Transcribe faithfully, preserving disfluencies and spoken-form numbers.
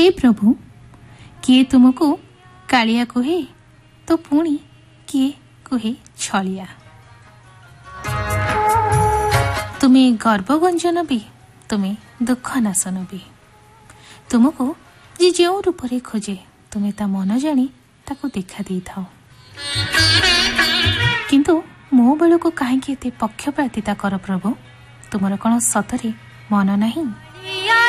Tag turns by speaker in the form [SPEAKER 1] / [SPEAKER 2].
[SPEAKER 1] हे प्रभु, किए तुमको कालिया कुहे तो पुणी किए कुहे छलिया। तुम्हें गर्वगंजन भी, तुम्हें दुख नाशन भी। तुमको जी जो रूपरे खोजे तुम्हें ता मन जानी ताको देखा दे थाओ। किंतु मो बेलू को कहीं एते पक्षपातिता कर प्रभु? तुमर कौन सतरे मन नहीं?